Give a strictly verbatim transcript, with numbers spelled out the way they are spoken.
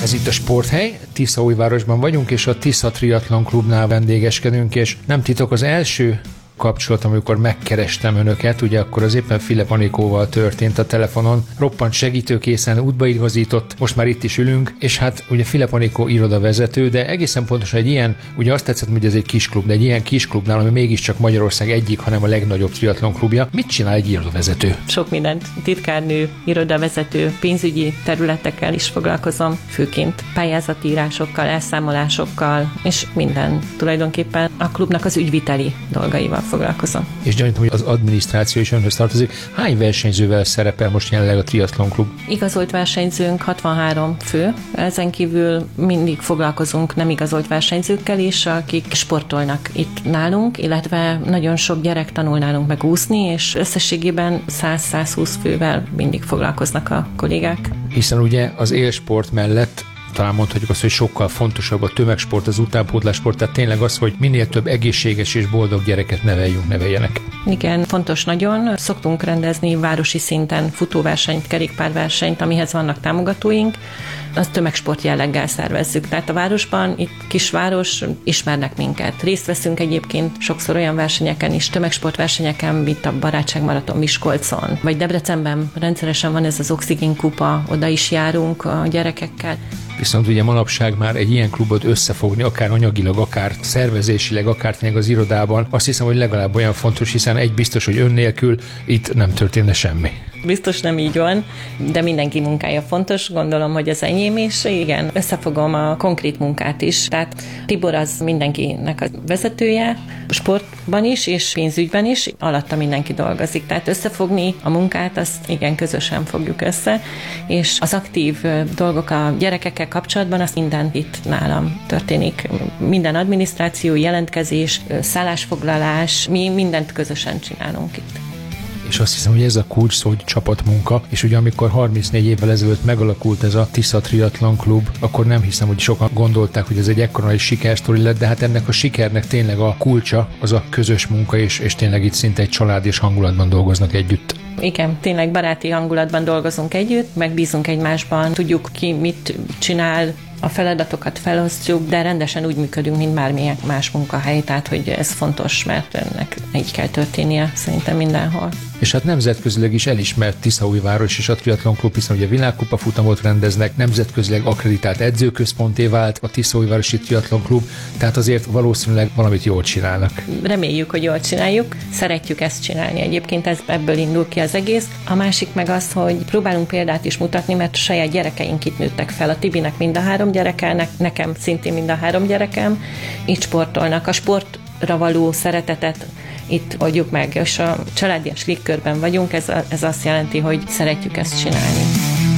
Ez itt a Sporthely, Tiszaújvárosban vagyunk, és a Tisza Triatlon Klubnál vendégeskedünk, és nem titok, az első kapcsolat, amikor megkerestem önöket, ugye akkor az éppen Filip Anikóval történt a telefonon, roppant segítőkészen útbaigazított, most már itt is ülünk, és hát ugye Filip Anikó irodavezető, de egészen pontosan egy ilyen, ugye azt tetszett, hogy ez egy kis klub, de egy ilyen kis klubnál, ami mégiscsak Magyarország egyik, hanem a legnagyobb triatlon klubja. Mit csinál egy irodavezető? Sok mindent, titkárnő, irodavezető, pénzügyi területekkel is foglalkozom, főként pályázatírásokkal, elszámolásokkal, és minden tulajdonképpen a klubnak az ügyviteli dolgaival foglalkozom. És gyanítom, hogy az adminisztráció is önhöz tartozik. Hány versenyzővel szerepel most jelenleg a Triatlon Klub? Igazolt versenyzőnk hatvanhárom fő. Ezen kívül mindig foglalkozunk nem igazolt versenyzőkkel is, akik sportolnak itt nálunk, illetve nagyon sok gyerek tanul nálunk meg úszni, és összességében száz-százhúsz fővel mindig foglalkoznak a kollégák. Hiszen ugye az élsport mellett talán mondhatjuk azt, hogy sokkal fontosabb a tömegsport, az utánpótlássport, tehát tényleg az, hogy minél több egészséges és boldog gyereket neveljünk, neveljenek. Igen, fontos nagyon. Szoktunk rendezni városi szinten futóversenyt, kerékpárversenyt, amihez vannak támogatóink. Azt tömegsport jelleggel szervezzük. Tehát a városban, itt kisváros, ismernek minket. Részt veszünk egyébként sokszor olyan versenyeken is, tömegsportversenyeken, mint a Barátságmaraton Miskolcon. Vagy Debrecenben rendszeresen van ez az Oxigén kupa, oda is járunk a gyerekekkel. Viszont ugye manapság már egy ilyen klubot összefogni, akár anyagilag, akár szervezésileg, akár tényleg az irodában, azt hiszem, hogy legalább olyan fontos, hiszen egy biztos, hogy ön nélkül itt nem történne semmi. Biztos nem így van, de mindenki munkája fontos, gondolom, hogy az enyém is. Igen, összefogom a konkrét munkát is. Tehát Tibor az mindenkinek a vezetője, sportban is, és pénzügyben is, alatta mindenki dolgozik. Tehát összefogni a munkát, azt igen, közösen fogjuk össze, és az aktív dolgok a gyerekekkel kapcsolatban, az minden itt nálam történik. Minden adminisztráció, jelentkezés, szállásfoglalás, mi mindent közösen csinálunk itt. És azt hiszem, hogy ez a kulcs szó, hogy csapatmunka, és ugye amikor harmincnégy évvel ezelőtt megalakult ez a Tisza Triatlon Klub, akkor nem hiszem, hogy sokan gondolták, hogy ez egy ekkora nagy sikersztori lett, de hát ennek a sikernek tényleg a kulcsa az a közös munka, és, és tényleg itt szinte egy család és hangulatban dolgoznak együtt. Igen, tényleg baráti hangulatban dolgozunk együtt, megbízunk egymásban, tudjuk ki mit csinál, a feladatokat felosztjuk, de rendesen úgy működünk, mint bármilyen más munkahely, tehát hogy ez fontos, mert ennek így kell történnie szerintem mindenhol. És hát nemzetközileg is elismert Tiszaújváros és a Triatlon Klub, hiszen ugye világkupa futamot rendeznek, nemzetközileg akkreditált edzőközponté vált a Tiszaújvárosi Triatlon Klub, tehát azért valószínűleg valamit jól csinálnak. Reméljük, hogy jól csináljuk, szeretjük ezt csinálni. Egyébként ez, ebből indul ki az egész. A másik meg az, hogy próbálunk példát is mutatni, mert a saját gyerekeink itt nőttek fel. A Tibinek mind a három gyereke, nekem szintén mind a három gyerekem, itt sportolnak. A sportra való szeretetet itt adjuk meg, és a családias légkörben vagyunk, ez, ez azt jelenti, hogy szeretjük ezt csinálni.